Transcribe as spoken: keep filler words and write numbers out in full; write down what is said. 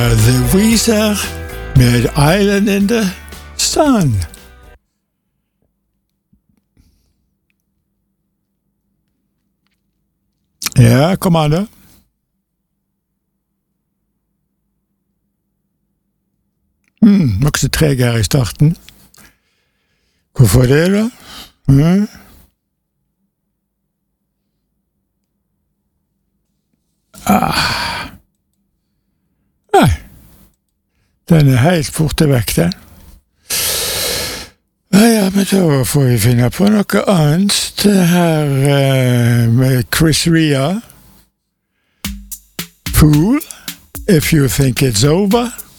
The Weezer med Island in the Sun. Ja, kom an da. Hmm, nokså treg her i starten. Hvorfor det da? Hmm. Ah. Nei. Den er helt borte vekk, den. Ja, ja, men da får vi finne på noe annet her uh, med Chris Rea. Fool, if you think it's over.